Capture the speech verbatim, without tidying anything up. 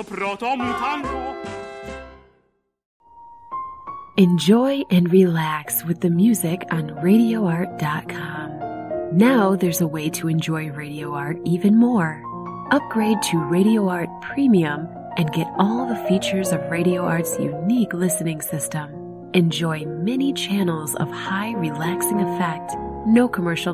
proto mutando. Enjoy and relax with the music on radio art dot com. Now there's a way to enjoy Radio Art even more. Upgrade to Radio Art Premium and get all the features of Radio Art's unique listening system. Enjoy many channels of high relaxing effect, no commercial